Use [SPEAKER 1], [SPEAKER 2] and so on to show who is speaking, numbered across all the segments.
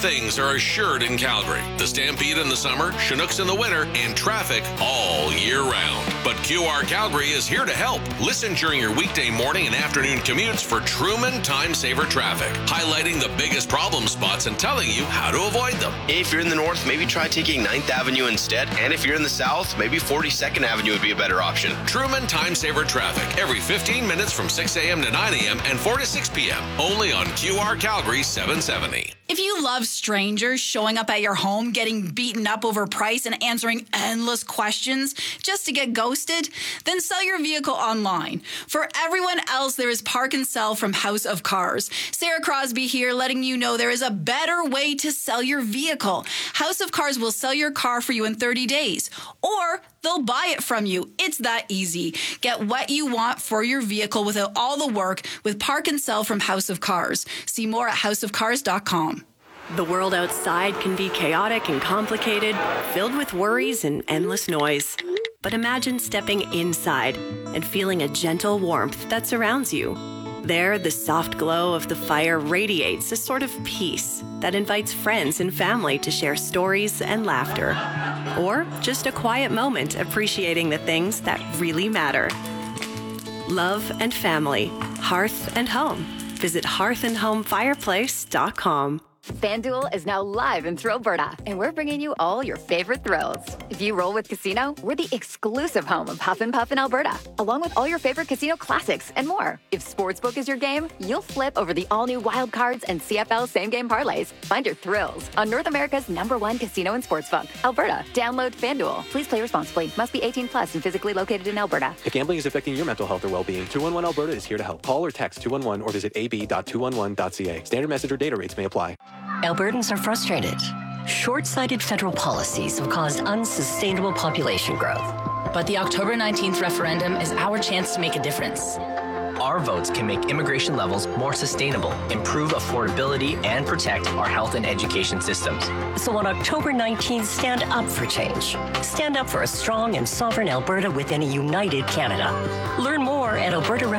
[SPEAKER 1] things are assured in Calgary. The Stampede in the summer, Chinooks in the winter, and traffic all year round. But QR Calgary is here to help. Listen during your weekday morning and afternoon commutes for Truman Time Saver Traffic, highlighting the biggest problem spots and telling you how to avoid them.
[SPEAKER 2] If you're in the north, maybe try taking 9th Avenue instead. And if you're in the south, maybe 42nd Avenue would be a better option.
[SPEAKER 1] Truman Time Saver Traffic, every 15 minutes from 6 a.m. to 9 a.m. and 4 to 6 p.m. Only on QR Calgary 770.
[SPEAKER 3] If you love strangers showing up at your home, getting beaten up over price, and answering endless questions just to get ghosted, then sell your vehicle online. For everyone else, there is Park and Sell from House of Cars. Sarah Crosby here, letting you know there is a better way to sell your vehicle. House of Cars will sell your car for you in 30 days, or they'll buy it from you. It's that easy. Get what you want for your vehicle without all the work with Park and Sell from House of Cars. See more at houseofcars.com.
[SPEAKER 4] The world outside can be chaotic and complicated, filled with worries and endless noise. But imagine stepping inside and feeling a gentle warmth that surrounds you. There, the soft glow of the fire radiates a sort of peace that invites friends and family to share stories and laughter. Or just a quiet moment appreciating the things that really matter. Love and family, hearth and home. Visit hearthandhomefireplace.com.
[SPEAKER 5] FanDuel is now live in Thrill Alberta, and we're bringing you all your favorite thrills. If you roll with Casino, we're the exclusive home of Huff and Puff in Alberta, along with all your favorite casino classics and more. If Sportsbook is your game, you'll flip over the all-new Wild Cards and CFL same-game parlays. Find your thrills on North America's #1 casino and sportsbook, Alberta. Download FanDuel. Please play responsibly. Must be 18 plus and physically located in Alberta.
[SPEAKER 6] If gambling is affecting your mental health or well-being, 211 Alberta is here to help. Call or text 211 or visit ab.211.ca. Standard message or data rates may apply.
[SPEAKER 7] Albertans are frustrated. Short-sighted federal policies have caused unsustainable population growth.
[SPEAKER 8] But the October 19th referendum is our chance to make a difference.
[SPEAKER 9] Our votes can make immigration levels more sustainable, improve affordability, and protect our health and education systems.
[SPEAKER 7] So on October 19th, stand up for change. Stand up for a strong and sovereign Alberta within a united Canada. Learn more at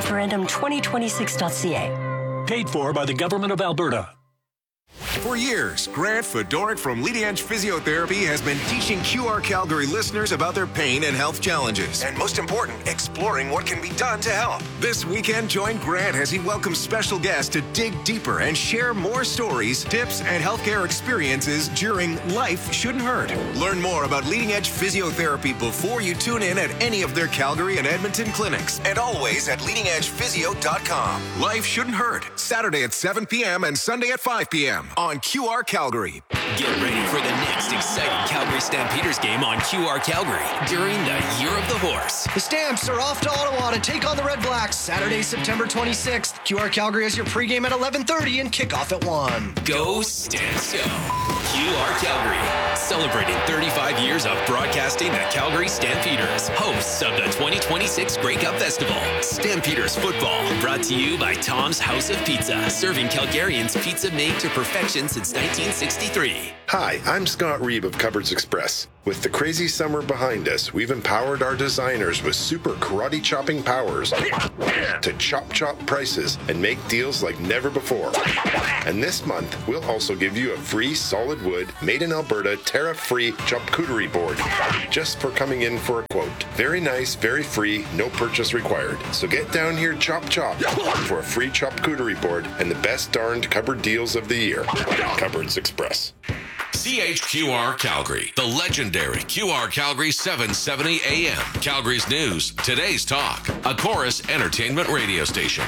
[SPEAKER 7] albertareferendum2026.ca.
[SPEAKER 10] Paid for by the Government of Alberta.
[SPEAKER 11] For years, Grant Fedoruk from Leading Edge Physiotherapy has been teaching QR Calgary listeners about their pain and health challenges. And most important, exploring what can be done to help. This weekend, join Grant as he welcomes special guests to dig deeper and share more stories, tips, and healthcare experiences during Life Shouldn't Hurt. Learn more about Leading Edge Physiotherapy before you tune in at any of their Calgary and Edmonton clinics. And always at leadingedgephysio.com. Life Shouldn't Hurt. Saturday at 7 p.m. and Sunday at 5 p.m. on QR Calgary.
[SPEAKER 12] Get ready for the next exciting Calgary Stampeders game on QR Calgary during the Year of the Horse.
[SPEAKER 13] The Stamps are off to Ottawa to take on the Red Blacks Saturday, September 26th. QR Calgary has your pregame at 11:30 and kickoff at 1.
[SPEAKER 12] Go Stamps Go! QR Calgary, celebrating 35 years of broadcasting the Calgary Stampeders, hosts of the 2026 Grey Cup Festival. Stampeders football, brought to you by Tom's House of Pizza, serving Calgarians pizza made to perfection since 1963.
[SPEAKER 14] Hi, I'm Scott Reeb of Cupboards Express. With the crazy summer behind us, we've empowered our designers with super karate chopping powers to chop prices and make deals like never before. And this month, we'll also give you a free solid wood, made in Alberta, tariff-free charcuterie board, just for coming in for a quote. Very nice, very free, no purchase required. So get down here, chop for a free charcuterie board and the best darned cupboard deals of the year. Cupboards Express.
[SPEAKER 1] CHQR Calgary, the legendary QR Calgary 770 AM. Calgary's news, today's talk, a Chorus entertainment radio station.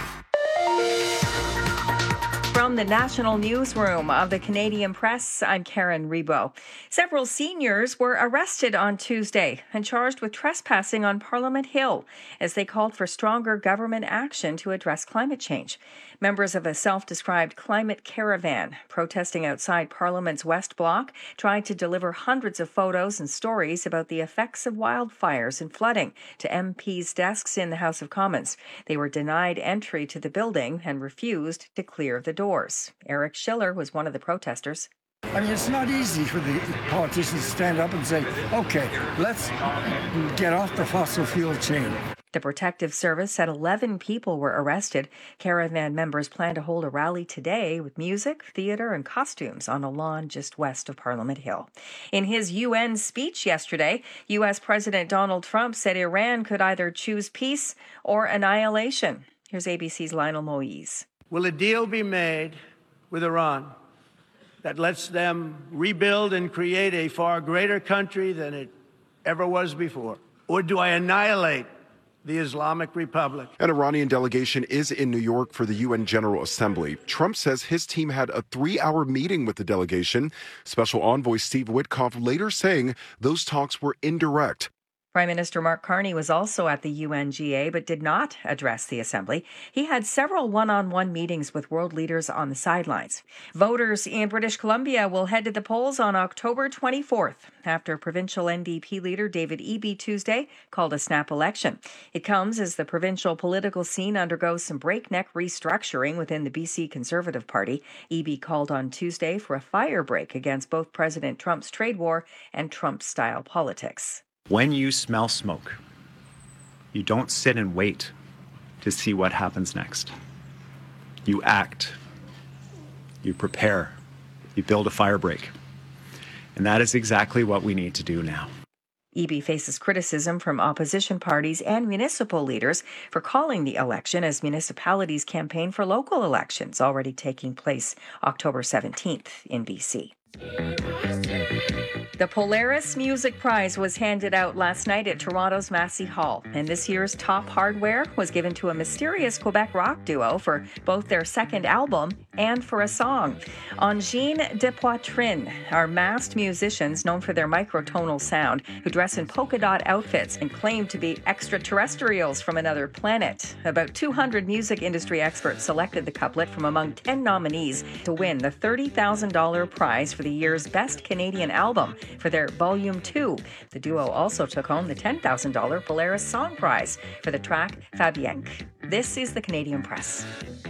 [SPEAKER 15] From the National Newsroom of the Canadian Press, I'm Karen Rebo. Several seniors were arrested on Tuesday and charged with trespassing on Parliament Hill as they called for stronger government action to address climate change. Members of a self-described climate caravan protesting outside Parliament's West Block tried to deliver hundreds of photos and stories about the effects of wildfires and flooding to MPs' desks in the House of Commons. They were denied entry to the building and refused to clear the doors. Eric Schiller was one of the protesters.
[SPEAKER 16] I mean, it's not easy for the politicians to stand up and say, okay, let's get off the fossil fuel chain.
[SPEAKER 15] The Protective Service said 11 people were arrested. Caravan members plan to hold a rally today with music, theater, and costumes on a lawn just west of Parliament Hill. In his UN speech yesterday, U.S. President Donald Trump said Iran could either choose peace or annihilation. Here's ABC's Lionel Moise.
[SPEAKER 17] Will a deal be made with Iran that lets them rebuild and create a far greater country than it ever was before? Or do I annihilate the Islamic Republic?
[SPEAKER 18] An Iranian delegation is in New York for the UN General Assembly. Trump says his team had a 3-hour meeting with the delegation. Special Envoy Steve Witkoff later saying those talks were indirect.
[SPEAKER 15] Prime Minister Mark Carney was also at the UNGA but did not address the Assembly. He had several one-on-one meetings with world leaders on the sidelines. Voters in British Columbia will head to the polls on October 24th after provincial NDP leader David Eby Tuesday called a snap election. It comes as the provincial political scene undergoes some breakneck restructuring within the BC Conservative Party. Eby called on Tuesday for a fire break against both President Trump's trade war and Trump-style politics.
[SPEAKER 19] When you smell smoke, you don't sit and wait to see what happens next. You act, you prepare, you build a fire break. And that is exactly what we need to do now.
[SPEAKER 15] Eby faces criticism from opposition parties and municipal leaders for calling the election as municipalities campaign for local elections already taking place October 17th in BC. The Polaris Music Prize was handed out last night at Toronto's Massey Hall, and this year's top hardware was given to a mysterious Quebec rock duo for both their second album and for a song. Angine de Poitrine are masked musicians known for their microtonal sound who dress in polka dot outfits and claim to be extraterrestrials from another planet. About 200 music industry experts selected the couplet from among 10 nominees to win the $30,000 prize for the year's Best Canadian Album for their Volume 2. The duo also took home the $10,000 Polaris Song Prize for the track Fabienque. This is the Canadian Press.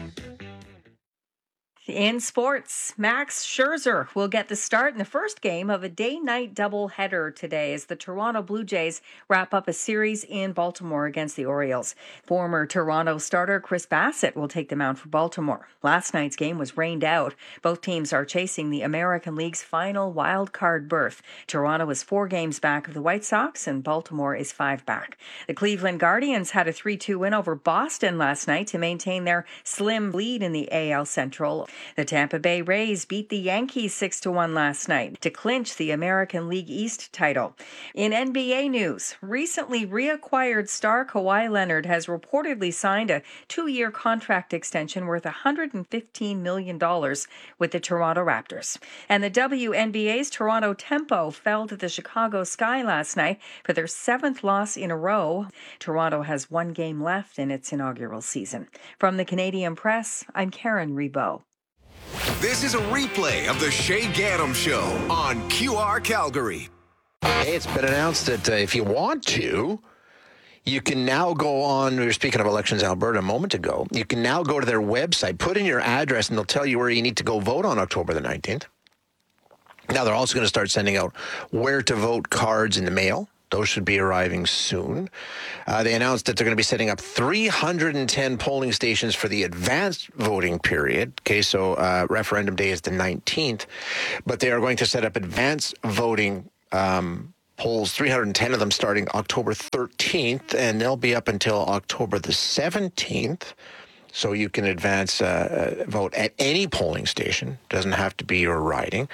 [SPEAKER 15] In sports, Max Scherzer will get the start in the first game of a day-night doubleheader today as the Toronto Blue Jays wrap up a series in Baltimore against the Orioles. Former Toronto starter Chris Bassett will take the mound for Baltimore. Last night's game was rained out. Both teams are chasing the American League's final wild card berth. Toronto is 4 games back of the White Sox and Baltimore is 5 back. The Cleveland Guardians had a 3-2 win over Boston last night to maintain their slim lead in the AL Central. The Tampa Bay Rays beat the Yankees 6-1 last night to clinch the American League East title. In NBA news, recently reacquired star Kawhi Leonard has reportedly signed a 2-year contract extension worth $115 million with the Toronto Raptors. And the WNBA's Toronto Tempo fell to the Chicago Sky last night for their 7th loss in a row. Toronto has 1 game left in its inaugural season. From the Canadian Press, I'm Karen Rebo.
[SPEAKER 11] This is a replay of the Shay Gaddam Show on QR Calgary.
[SPEAKER 20] Hey, it's been announced that if you want to, you can now go on, we were speaking of Elections Alberta a moment ago, you can now go to their website, put in your address, and they'll tell you where you need to go vote on October the 19th. Now, they're also going to start sending out where to vote cards in the mail. Those should be arriving soon. They announced that they're going to be setting up 310 polling stations for the advanced voting period. Okay, so referendum day is the 19th. But they are going to set up advanced voting polls, 310 of them starting October 13th, and they'll be up until October the 17th. So you can advance vote at any polling station. Doesn't have to be your riding.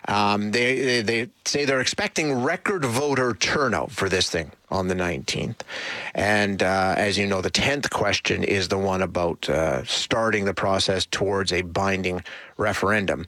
[SPEAKER 20] They say they're expecting record voter turnout for this thing on the 19th. And as you know, the 10th question is the one about starting the process towards a binding referendum.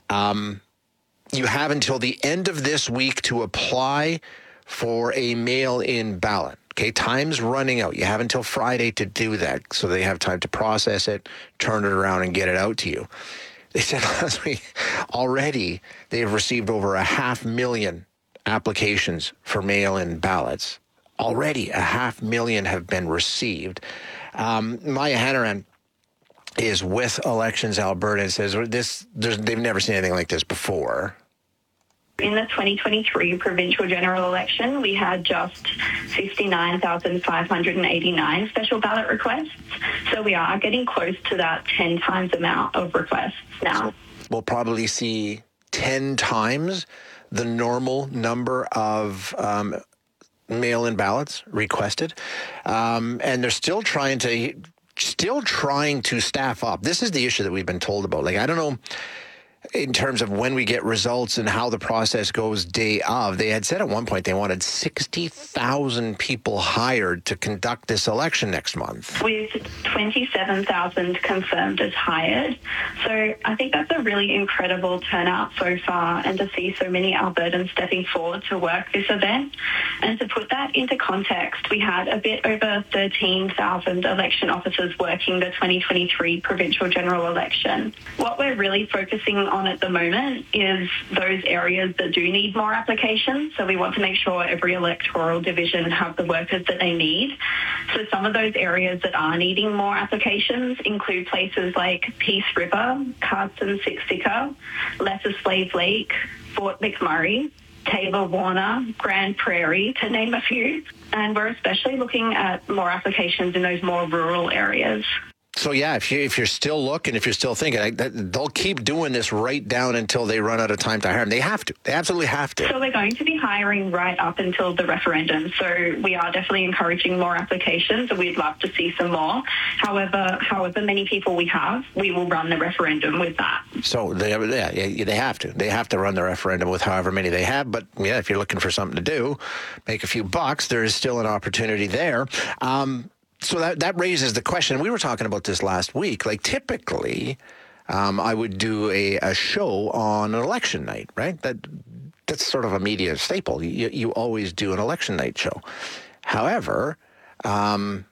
[SPEAKER 20] You have until the end of this week to apply for a mail-in ballot. Okay, time's running out. You have until Friday to do that, so they have time to process it, turn it around, and get it out to you. They said last week already they've received over 500,000 applications for mail-in ballots. Already 500,000 have been received. Maya Hannaran is with Elections Alberta and says they've never seen anything like this before.
[SPEAKER 21] In the 2023 provincial general election, we had just 59,589 special ballot requests. So we are getting close to that 10 times amount of requests now.
[SPEAKER 20] So we'll probably see 10 times the normal number of mail-in ballots requested. And they're still trying to staff up. This is the issue that we've been told about. Like, I don't know, in terms of when we get results and how the process goes day of. They had said at one point they wanted 60,000 people hired to conduct this election next month.
[SPEAKER 21] With 27,000 confirmed as hired. So I think that's a really incredible turnout so far, and to see so many Albertans stepping forward to work this event. And to put that into context, we had a bit over 13,000 election officers working the 2023 provincial general election. What we're really focusing on at the moment is those areas that do need more applications. So we want to make sure every electoral division have the workers that they need. So some of those areas that are needing more applications include places like Peace River, Cardston-Siksika, Lesser Slave Lake, Fort McMurray, Tabor Warner, Grand Prairie, to name a few. And we're especially looking at more applications in those more rural areas.
[SPEAKER 20] So, yeah, if you're still looking, if you're still thinking, they'll keep doing this right down until they run out of time to hire them. They have to. They absolutely have to.
[SPEAKER 21] So we're going to be hiring right up until the referendum. So we are definitely encouraging more applications, and we'd love to see some more. However many people we have, we will run the referendum with that. So
[SPEAKER 20] they have to. They have to run the referendum with however many they have. But, yeah, if you're looking for something to do, make a few bucks, there is still an opportunity there. So that raises the question. We were talking about this last week. Like, typically, I would do a show on an election night, right? That's sort of a media staple. You always do an election night show. However, what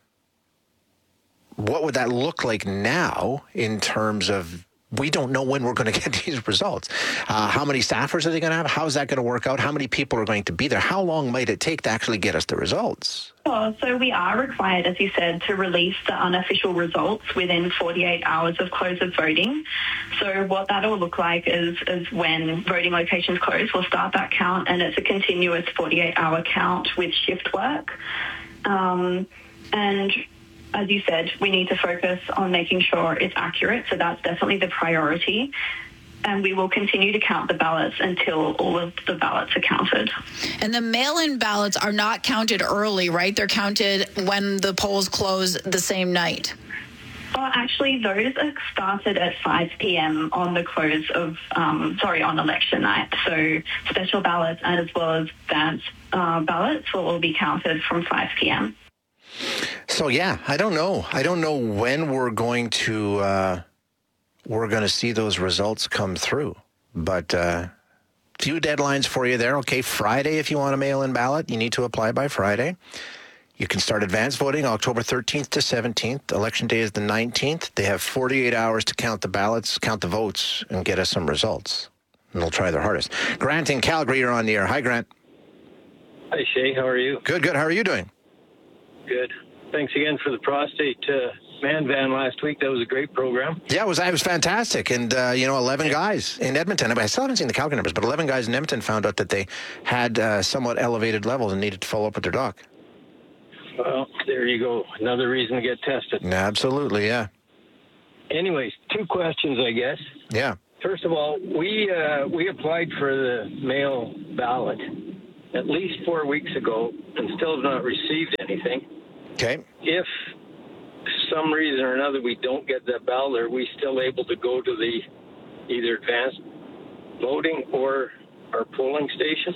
[SPEAKER 20] would that look like now in terms of, we don't know when we're going to get these results. How many staffers are they going to have? How is that going to work out? How many people are going to be there? How long might it take to actually get us the results?
[SPEAKER 21] So we are required, as you said, to release the unofficial results within 48 hours of close of voting. So what that will look like is when voting locations close, we'll start that count, and it's a continuous 48-hour count with shift work. And as you said, we need to focus on making sure it's accurate. So that's definitely the priority. And we will continue to count the ballots until all of the ballots are counted.
[SPEAKER 3] And the mail-in ballots are not counted early, right? They're counted when the polls close the same night.
[SPEAKER 21] Well, actually, those are started at 5 p.m. on the close of, on election night. So special ballots and as well as advance ballots will all be counted from 5 p.m.
[SPEAKER 20] So, yeah, I don't know. I don't know when we're going to see those results come through. But few deadlines for you there. Okay, Friday, if you want a mail-in ballot, you need to apply by Friday. You can start advance voting October 13th to 17th. Election day is the 19th. They have 48 hours to count the ballots, count the votes, and get us some results. And they'll try their hardest. Grant in Calgary, you're on the air. Hi, Grant.
[SPEAKER 22] Hi, Shay. How are you?
[SPEAKER 20] Good. How are you doing?
[SPEAKER 22] Good. Thanks again for the prostate man van last week. That was a great program.
[SPEAKER 20] Yeah, it was fantastic. And, 11 guys in Edmonton. I still haven't seen the Calgary numbers, but 11 guys in Edmonton found out that they had somewhat elevated levels and needed to follow up with their doc.
[SPEAKER 22] Well, there you go. Another reason to get tested.
[SPEAKER 20] Absolutely, yeah.
[SPEAKER 22] Anyways, 2 questions, I guess.
[SPEAKER 20] Yeah.
[SPEAKER 22] First of all, we applied for the mail ballot at least 4 weeks ago and still have not received anything.
[SPEAKER 20] Okay.
[SPEAKER 22] If some reason or another we don't get that ballot, are we still able to go to the either advanced voting or our polling station?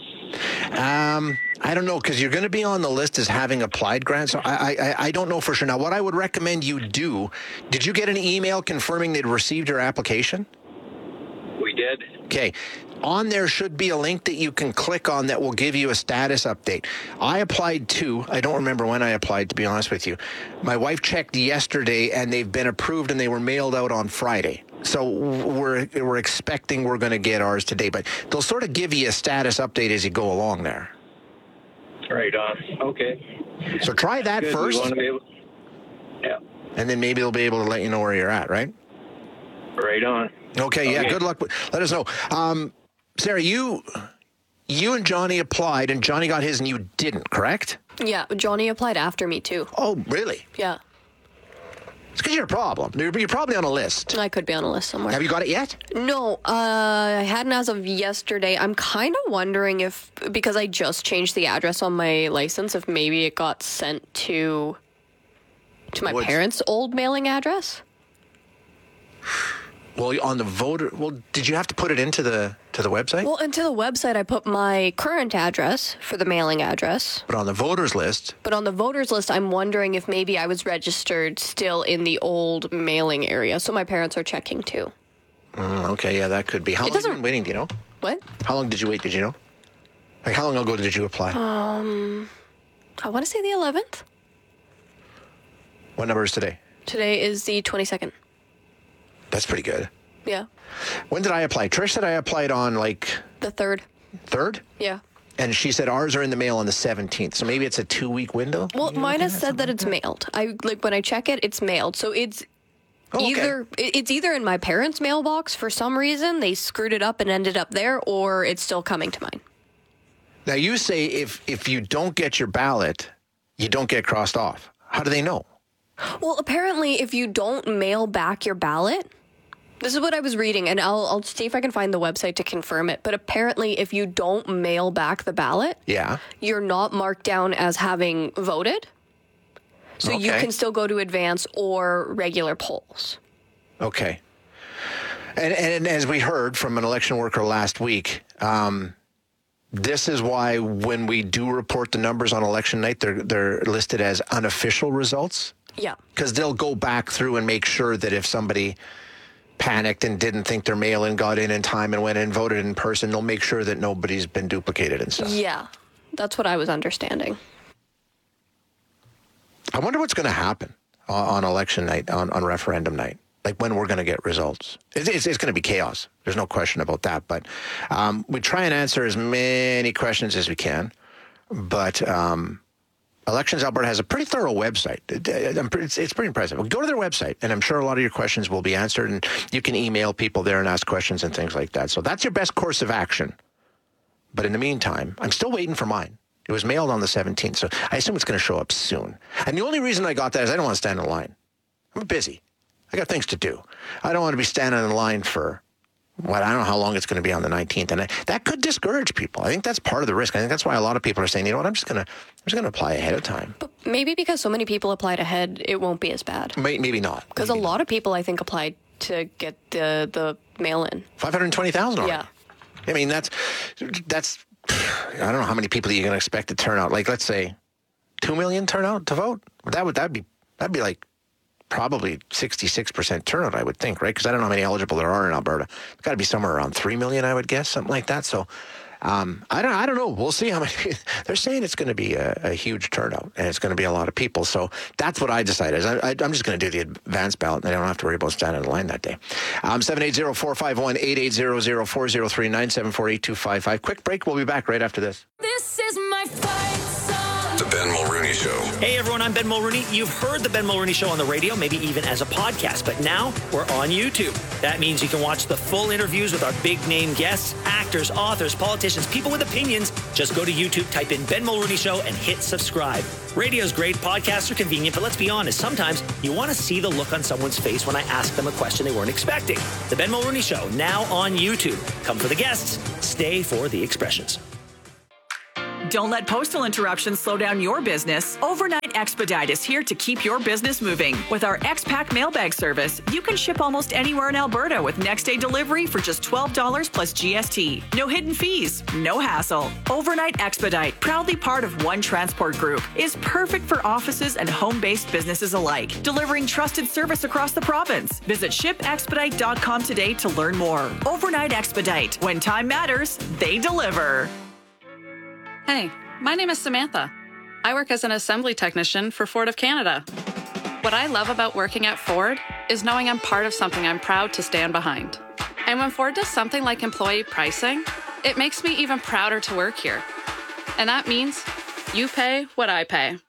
[SPEAKER 20] I don't know, because you're going to be on the list as having applied, Grant, so I don't know for sure. Now, what I would recommend you do, did you get an email confirming they'd received your application?
[SPEAKER 22] We did.
[SPEAKER 20] Okay. On there should be a link that you can click on that will give you a status update. I applied too. I don't remember when I applied, to be honest with you. My wife checked yesterday, and they've been approved, and they were mailed out on Friday. So we're expecting we're going to get ours today. But they'll sort of give you a status update as you go along there.
[SPEAKER 22] Right on. Okay.
[SPEAKER 20] So try that
[SPEAKER 22] Good.
[SPEAKER 20] first.
[SPEAKER 22] We want to be able... Yeah.
[SPEAKER 20] And then maybe they'll be able to let you know where you're at, right?
[SPEAKER 22] Right on.
[SPEAKER 20] Okay, yeah, good luck. Let us know. Sarah, you you and Johnny applied, and Johnny got his and you didn't, correct?
[SPEAKER 2] Yeah, Johnny applied after me, too.
[SPEAKER 20] Oh, really?
[SPEAKER 2] Yeah.
[SPEAKER 20] It's because you're a problem. You're probably on a list.
[SPEAKER 2] I could be on a list somewhere.
[SPEAKER 20] Have you got it yet?
[SPEAKER 2] No, I hadn't as of yesterday. I'm kind of wondering if, because I just changed the address on my license, if maybe it got sent to my parents' old mailing address.
[SPEAKER 20] Well, on the voter, did you have to put it into the website?
[SPEAKER 2] Well, into the website, I put my current address for the mailing address.
[SPEAKER 20] But on the voters list?
[SPEAKER 2] But on the voters list, I'm wondering if maybe I was registered still in the old mailing area. So my parents are checking too.
[SPEAKER 20] Okay, yeah, that could be. How long have you been waiting, do you know?
[SPEAKER 2] What?
[SPEAKER 20] How long did you wait, did you know? Like, how long ago did you apply?
[SPEAKER 2] I want to say the 11th.
[SPEAKER 20] What number is today?
[SPEAKER 2] Today is the 22nd.
[SPEAKER 20] That's pretty good.
[SPEAKER 2] Yeah.
[SPEAKER 20] When did I apply? Trish said I applied on, like...
[SPEAKER 2] The 3rd.
[SPEAKER 20] 3rd?
[SPEAKER 2] Yeah.
[SPEAKER 20] And she said ours are in the mail on the 17th. So maybe it's a 2-week window?
[SPEAKER 2] Well, mine has said that it's mailed. When I check it, it's mailed. So it's either in my parents' mailbox for some reason, they screwed it up and ended up there, or it's still coming to mine.
[SPEAKER 20] Now, you say if you don't get your ballot, you don't get crossed off. How do they know?
[SPEAKER 2] Well, apparently, if you don't mail back your ballot, this is what I was reading, and I'll see if I can find the website to confirm it. But apparently, if you don't mail back the ballot, you're not marked down as having voted. So you can still go to advance or regular polls.
[SPEAKER 20] Okay. And as we heard from an election worker last week, this is why when we do report the numbers on election night, they're listed as unofficial results.
[SPEAKER 2] Yeah.
[SPEAKER 20] Because they'll go back through and make sure that if somebody panicked and didn't think their mail-in got in time and went and voted in person, they'll make sure that nobody's been duplicated and stuff.
[SPEAKER 2] Yeah, that's what I was understanding.
[SPEAKER 20] I wonder what's going to happen on election night, on referendum night, like when we're going to get results. It's going to be chaos. There's no question about that. But we try and answer as many questions as we can. But Elections Alberta has a pretty thorough website. It's pretty impressive. Go to their website, and I'm sure a lot of your questions will be answered, and you can email people there and ask questions and things like that. So that's your best course of action. But in the meantime, I'm still waiting for mine. It was mailed on the 17th, so I assume it's going to show up soon. And the only reason I got that is I don't want to stand in line. I'm busy. I got things to do. I don't want to be standing in line for, I don't know how long it's going to be on the 19th. And that could discourage people. I think that's part of the risk. I think that's why a lot of people are saying, you know what, I'm just going to apply ahead of time.
[SPEAKER 2] But maybe because so many people applied ahead, it won't be as bad.
[SPEAKER 20] Maybe not.
[SPEAKER 2] Because a lot of people, I think, applied to get the mail-in.
[SPEAKER 20] 520,000 already.
[SPEAKER 2] Yeah.
[SPEAKER 20] I mean, that's I don't know how many people you're going to expect to turn out. Like, let's say 2 million turn out to vote. That'd be like probably 66% turnout, I would think, right? Because I don't know how many eligible there are in Alberta. It's got to be somewhere around 3 million, I would guess, something like that. So I don't know. We'll see how many. They're saying it's going to be a huge turnout, and it's going to be a lot of people. So that's what I decided. I'm just going to do the advance ballot, and I don't have to worry about standing in line that day. 780-451-8800-403-974-8255. Quick break. We'll be back right after this.
[SPEAKER 4] This is my fight song.
[SPEAKER 11] The Ben Mulrooney Show.
[SPEAKER 10] Hey everyone, I'm Ben Mulrooney. You've heard the Ben Mulrooney Show on the radio, maybe even as a podcast, but now we're on YouTube. That means you can watch the full interviews with our big name guests, actors, authors, politicians, people with opinions. Just go to YouTube, type in Ben Mulrooney Show, and hit subscribe. Radio's great, podcasts are convenient, but let's be honest, sometimes you want to see the look on someone's face when I ask them a question they weren't expecting. The Ben Mulrooney Show, now on YouTube. Come for the guests, stay for the expressions.
[SPEAKER 23] Don't let postal interruptions slow down your business. Overnight Expedite is here to keep your business moving. With our X-Pack mailbag service, you can ship almost anywhere in Alberta with next-day delivery for just $12 plus GST. No hidden fees, no hassle. Overnight Expedite, proudly part of One Transport Group, is perfect for offices and home-based businesses alike, delivering trusted service across the province. Visit shipexpedite.com today to learn more. Overnight Expedite. When time matters, they deliver.
[SPEAKER 24] Hey, my name is Samantha. I work as an assembly technician for Ford of Canada. What I love about working at Ford is knowing I'm part of something I'm proud to stand behind. And when Ford does something like employee pricing, it makes me even prouder to work here. And that means you pay what I pay.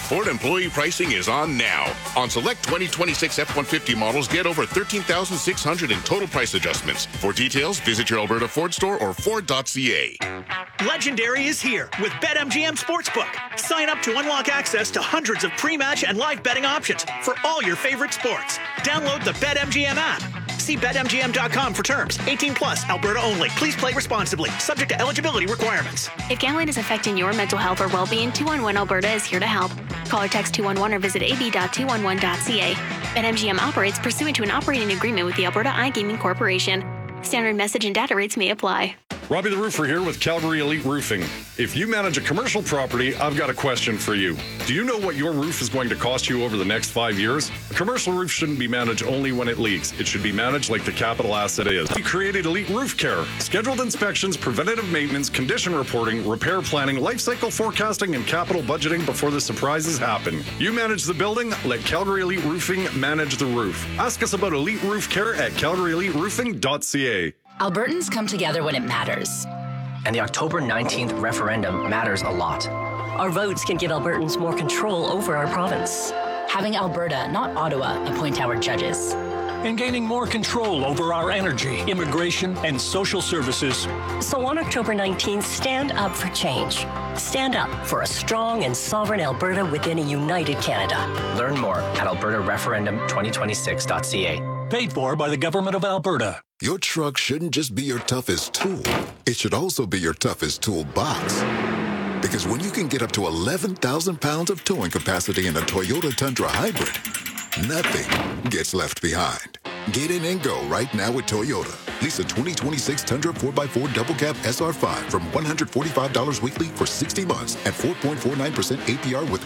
[SPEAKER 5] Ford employee pricing is on now. On select 2026 F-150 models, get over $13,600 in total price adjustments. For details, visit your Alberta Ford store or Ford.ca.
[SPEAKER 6] Legendary is here with BetMGM Sportsbook. Sign up to unlock access to hundreds of pre-match and live betting options for all your favorite sports. Download the BetMGM app. See BetMGM.com for terms. 18 plus, Alberta only. Please play responsibly. Subject to eligibility requirements.
[SPEAKER 8] If gambling is affecting your mental health or well-being, 211 Alberta is here to help. Call or text 211 or visit ab.211.ca. BetMGM operates pursuant to an operating agreement with the Alberta iGaming Corporation. Standard message and data rates may apply.
[SPEAKER 9] Robbie the Roofer here with Calgary Elite Roofing. If you manage a commercial property, I've got a question for you. Do you know what your roof is going to cost you over the next 5 years? A commercial roof shouldn't be managed only when it leaks. It should be managed like the capital asset is. We created Elite Roof Care. Scheduled inspections, preventative maintenance, condition reporting, repair planning, life cycle forecasting, and capital budgeting before the surprises happen. You manage the building, let Calgary Elite Roofing manage the roof. Ask us about Elite Roof Care at calgaryeliteroofing.ca.
[SPEAKER 25] Albertans come together when it matters.
[SPEAKER 7] And the October 19th referendum matters a lot. Our votes can give Albertans more control over our province.
[SPEAKER 25] Having Alberta, not Ottawa, appoint our judges.
[SPEAKER 26] And gaining more control over our energy, immigration, and social services.
[SPEAKER 7] So on October 19th, stand up for change. Stand up for a strong and sovereign Alberta within a united Canada. Learn more at albertareferendum2026.ca.
[SPEAKER 26] Paid for by the Government of Alberta.
[SPEAKER 27] Your truck shouldn't just be your toughest tool. It should also be your toughest toolbox. Because when you can get up to 11,000 pounds of towing capacity in a Toyota Tundra Hybrid, nothing gets left behind. Get in and go right now with Toyota. Lease a 2026 Tundra 4x4 Double Cab SR5 from $145 weekly for 60 months at 4.49% APR with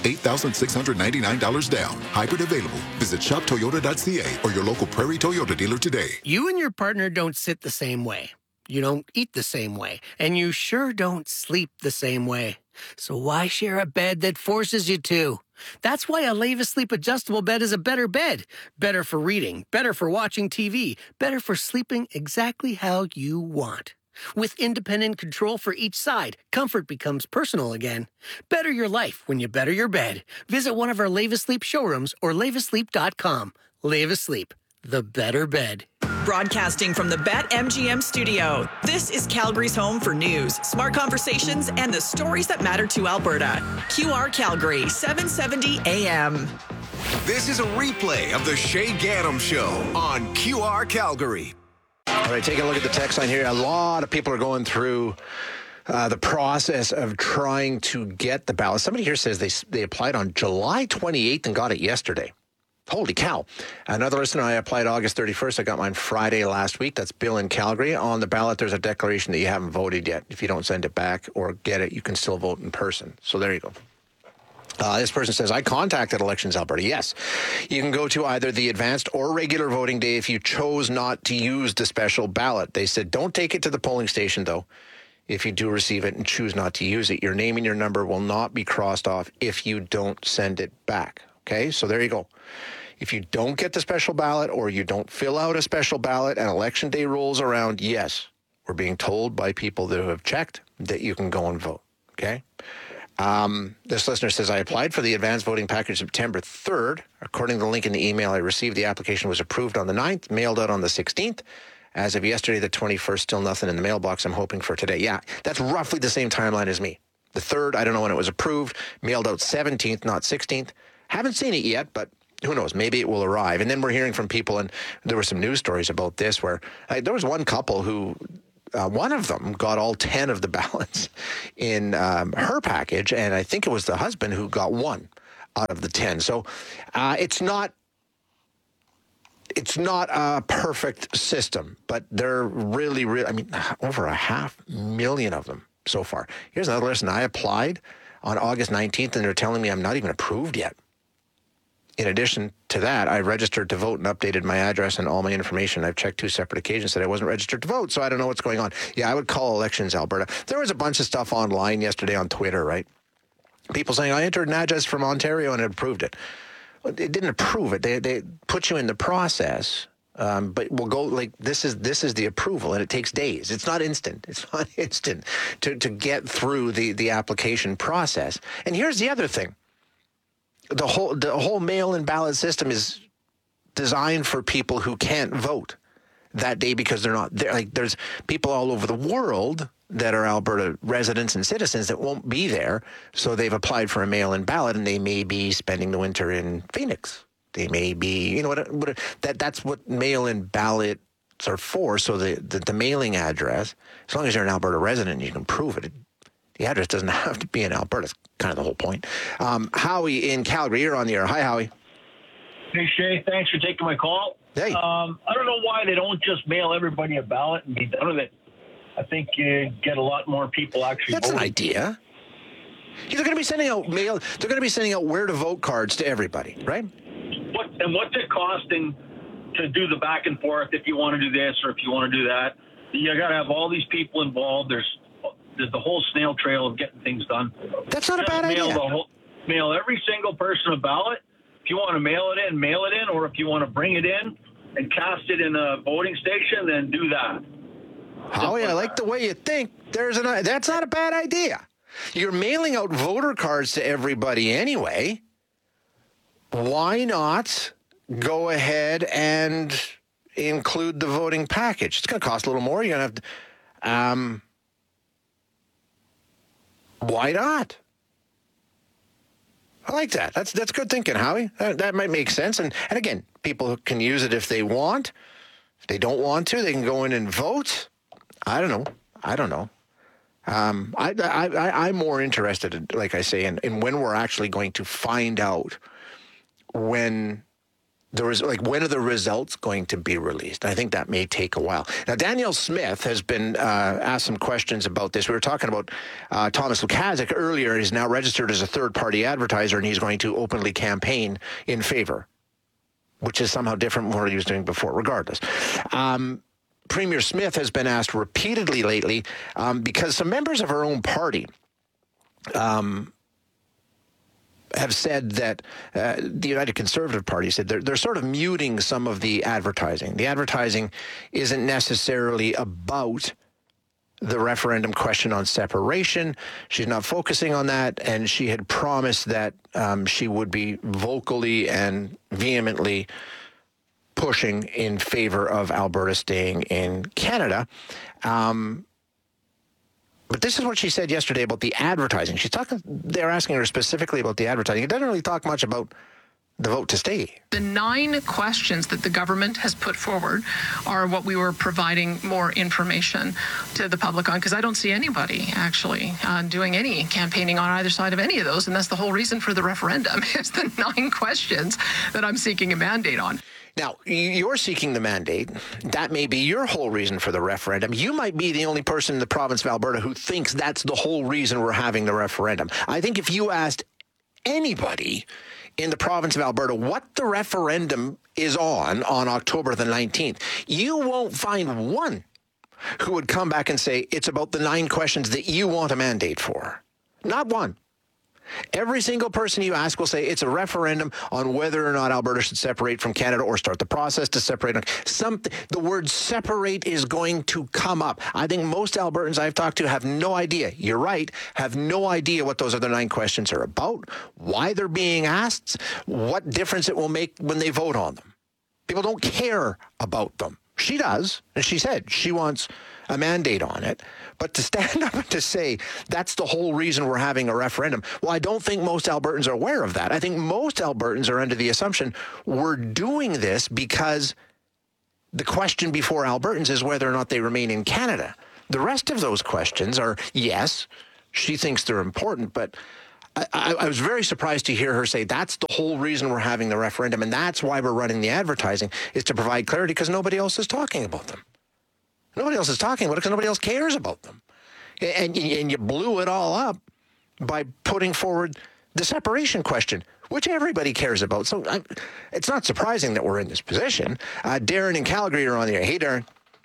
[SPEAKER 27] $8,699 down. Hybrid available. Visit shoptoyota.ca or your local Prairie Toyota dealer today.
[SPEAKER 28] You and your partner don't sit the same way. You don't eat the same way. And you sure don't sleep the same way. So why share a bed that forces you to? That's why a Leva Sleep adjustable bed is a better bed. Better for reading, better for watching TV, better for sleeping exactly how you want. With independent control for each side, comfort becomes personal again. Better your life when you better your bed. Visit one of our Leva Sleep showrooms or levasleep.com. Leva Sleep, the better bed.
[SPEAKER 23] Broadcasting from the BetMGM studio, this is Calgary's home for news, smart conversations, and the stories that matter to Alberta. QR Calgary, 770 AM.
[SPEAKER 11] This is a replay of the Shay Gaddam Show on QR Calgary.
[SPEAKER 20] All right, taking a look at the text line here. A lot of people are going through the process of trying to get the ballot. Somebody here says they applied on July 28th and got it yesterday. Holy cow. Another listener, I applied August 31st. I got mine Friday last week. That's Bill in Calgary. On the ballot, there's a declaration that you haven't voted yet. If you don't send it back or get it, you can still vote in person. So there you go. This person says, I contacted Elections Alberta. Yes, you can go to either the advanced or regular voting day if you chose not to use the special ballot. They said, don't take it to the polling station, though. If you do receive it and choose not to use it, your name and your number will not be crossed off if you don't send it back. Okay, so there you go. If you don't get the special ballot or you don't fill out a special ballot and election day rolls around, yes, we're being told by people that have checked that you can go and vote, okay? This listener says, I applied for the advanced voting package September 3rd. According to the link in the email I received, the application was approved on the 9th, mailed out on the 16th. As of yesterday, the 21st, still nothing in the mailbox. I'm hoping for today. Yeah, that's roughly the same timeline as me. The 3rd, I don't know when it was approved, mailed out 17th, not 16th. Haven't seen it yet, but who knows? Maybe it will arrive. And then we're hearing from people, and there were some news stories about this where there was one couple who, one of them got all 10 of the ballots in her package, and I think it was the husband who got one out of the 10. So it's not a perfect system, but they're really, I mean, over 500,000 of them so far. Here's another listen. I applied on August 19th, and they're telling me I'm not even approved yet. In addition to that, I registered to vote and updated my address and all my information. I've checked 2 separate occasions that I wasn't registered to vote, so I don't know what's going on. Yeah, I would call Elections Alberta. There was a bunch of stuff online yesterday on Twitter, right? People saying, I entered an address from Ontario and it approved it. Well, it didn't approve it. They put you in the process, but we'll go like this is the approval, and it takes days. It's not instant. It's not instant to get through the application process. And here's the other thing. the whole mail-in ballot system is designed for people who can't vote that day because they're not there. Like, there's people all over the world that are Alberta residents and citizens that won't be there, so they've applied for a mail-in ballot, and they may be spending the winter in Phoenix. They may be, that's what mail-in ballots are for. So the mailing address, as long as you're an Alberta resident, you can prove it. The address doesn't have to be in Alberta. That's kind of the whole point. Howie in Calgary, you're on the air. Hi, Howie.
[SPEAKER 1] Hey, Shay, thanks for taking my call.
[SPEAKER 20] Hey.
[SPEAKER 1] I don't know why they don't just mail everybody a ballot and be done with it. I think you get a lot more people actually
[SPEAKER 20] That's
[SPEAKER 1] voting.
[SPEAKER 20] an idea. They're going to be sending out mail. They're going to be sending out where to vote cards to everybody, right?
[SPEAKER 1] What's it costing to do the back and forth if you want to do this or if you want to do that? You got to have all these people involved. There's the whole snail trail of getting things done.
[SPEAKER 20] That's not a bad idea.
[SPEAKER 1] Mail every single person a ballot. If you want to mail it in, or if you want to bring it in and cast it in a voting station, then do that.
[SPEAKER 20] Howie, I like the way you think. That's not a bad idea. You're mailing out voter cards to everybody anyway. Why not go ahead and include the voting package? It's going to cost a little more. You're going to have to... why not? I like that. That's good thinking, Howie. That might make sense. And again, people can use it if they want. If they don't want to, they can go in and vote. I don't know. I'm more interested, like I say, in when we're actually going to find out when are the results going to be released? I think that may take a while. Now, Danielle Smith has been asked some questions about this. We were talking about Thomas Lukaszuk earlier. He's now registered as a third-party advertiser, and he's going to openly campaign in favor, which is somehow different from what he was doing before, regardless. Premier Smith has been asked repeatedly lately because some members of her own party have said that the United Conservative Party said they're sort of muting some of the advertising. The advertising isn't necessarily about the referendum question on separation. She's not focusing on that, and she had promised that she would be vocally and vehemently pushing in favor of Alberta staying in Canada. But this is what she said yesterday about the advertising. They're asking her specifically about the advertising. It doesn't really talk much about the vote to stay.
[SPEAKER 12] The 9 questions that the government has put forward are what we were providing more information to the public on, because I don't see anybody actually doing any campaigning on either side of any of those. And that's the whole reason for the referendum, is the 9 questions that I'm seeking a mandate on.
[SPEAKER 20] Now, you're seeking the mandate. That may be your whole reason for the referendum. You might be the only person in the province of Alberta who thinks that's the whole reason we're having the referendum. I think if you asked anybody in the province of Alberta what the referendum is on October the 19th, you won't find one who would come back and say it's about the 9 questions that you want a mandate for. Not one. Every single person you ask will say it's a referendum on whether or not Alberta should separate from Canada or start the process to separate. The word separate is going to come up. I think most Albertans I've talked to have no idea. You're right, have no idea what those other 9 questions are about, why they're being asked, what difference it will make when they vote on them. People don't care about them. She does, and she said she wants a mandate on it. But to stand up and to say that's the whole reason we're having a referendum, well, I don't think most Albertans are aware of that. I think most Albertans are under the assumption we're doing this because the question before Albertans is whether or not they remain in Canada. The rest of those questions are, yes, she thinks they're important, but I was very surprised to hear her say that's the whole reason we're having the referendum, and that's why we're running the advertising, is to provide clarity because nobody else is talking about them. Nobody else is talking about it because nobody else cares about them. And you blew it all up by putting forward the separation question, which everybody cares about. So it's not surprising that we're in this position. Darren in Calgary are on the air. Hey, Darren.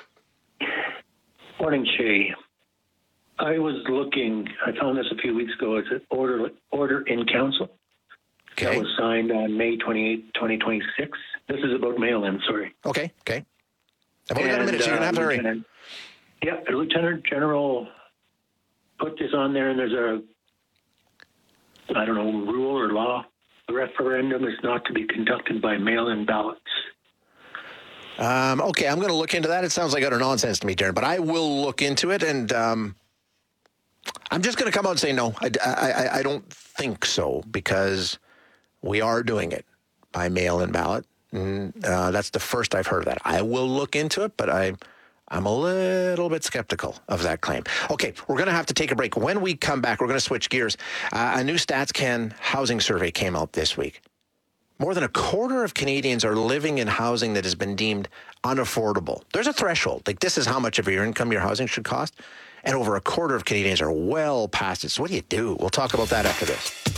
[SPEAKER 13] Morning, Shay. I was looking, I found this a few weeks ago. It's an order in council. Okay. That was signed on May 28, 2026. This is about mail-in, sorry.
[SPEAKER 20] Okay. I've only got a minute, so you're going to have to hurry.
[SPEAKER 13] Yeah, the Lieutenant General put this on there, and there's a, rule or law The referendum is not to be conducted by mail-in ballots.
[SPEAKER 20] Okay, I'm going to look into that. It sounds like utter nonsense to me, Darren, but I will look into it, and I'm just going to come out and say no. I don't think so, because we are doing it by mail-in ballot. That's the first I've heard of that. I will look into it, but I'm a little bit skeptical of that claim. Okay, we're going to have to take a break. When we come back, we're going to switch gears. A new StatsCan housing survey came out this week. More than a quarter of Canadians are living in housing that has been deemed unaffordable. There's a threshold. Like, this is how much of your income your housing should cost. And over a quarter of Canadians are well past it. So what do you do? We'll talk about that after this.